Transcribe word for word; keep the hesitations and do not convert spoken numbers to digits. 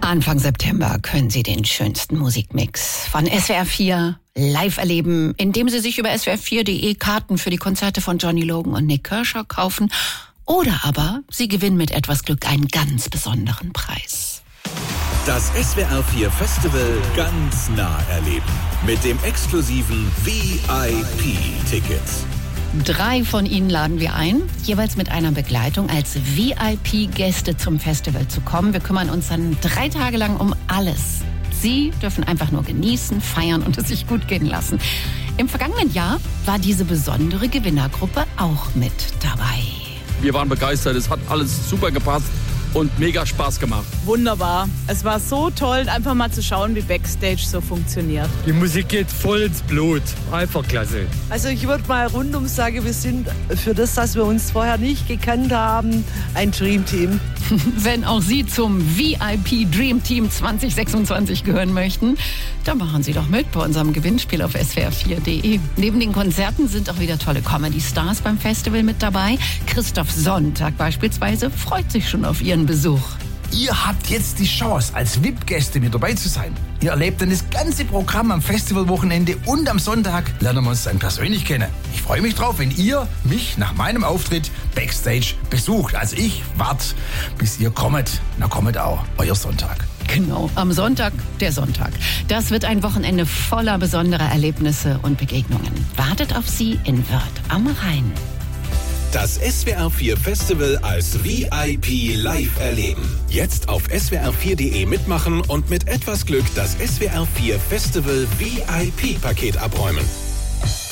Anfang September können Sie den schönsten Musikmix von S W R vier live erleben, indem Sie sich über S W R vier Punkt de Karten für die Konzerte von Johnny Logan und Nick Kershaw kaufen. Oder aber Sie gewinnen mit etwas Glück einen ganz besonderen Preis. Das S W R vier Festival ganz nah erleben. Mit dem exklusiven V I P-Ticket. Drei von Ihnen laden wir ein, jeweils mit einer Begleitung als V I P-Gäste zum Festival zu kommen. Wir kümmern uns dann drei Tage lang um alles. Sie dürfen einfach nur genießen, feiern und es sich gut gehen lassen. Im vergangenen Jahr war diese besondere Gewinnergruppe auch mit dabei. Wir waren begeistert, es hat alles super gepasst und mega Spaß gemacht. Wunderbar. Es war so toll, einfach mal zu schauen, wie Backstage so funktioniert. Die Musik geht voll ins Blut. Einfach klasse. Also ich würde mal rundum sagen, wir sind für das, dass wir uns vorher nicht gekannt haben, ein Dreamteam. Wenn auch Sie zum V I P Dream Team zwanzig sechsundzwanzig gehören möchten, dann machen Sie doch mit bei unserem Gewinnspiel auf S W R vier Punkt de. Neben den Konzerten sind auch wieder tolle Comedy-Stars beim Festival mit dabei. Christoph Sonntag beispielsweise freut sich schon auf Ihren Besuch. Ihr habt jetzt die Chance, als V I P-Gäste mit dabei zu sein. Ihr erlebt dann das ganze Programm am Festivalwochenende und am Sonntag lernen wir uns dann persönlich kennen. Ich freue mich drauf, wenn ihr mich nach meinem Auftritt Backstage besucht. Also ich warte, bis ihr kommt. Na kommt auch, euer Sonntag. Genau, am Sonntag, der Sonntag. Das wird ein Wochenende voller besonderer Erlebnisse und Begegnungen. Wartet auf Sie in Wörth am Rhein. Das S W R vier Festival als V I P live erleben. Jetzt auf S W R vier Punkt de mitmachen und mit etwas Glück das S W R vier Festival V I P-Paket abräumen.